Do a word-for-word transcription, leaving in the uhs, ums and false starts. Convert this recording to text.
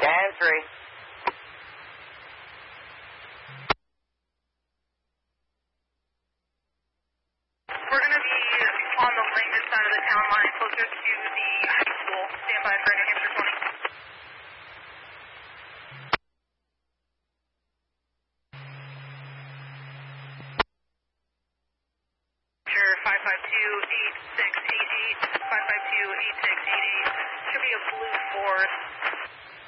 Scan three. We're going to be on the Langdon side of the town line, closer to the high school. Stand by for New Hampshire twenty.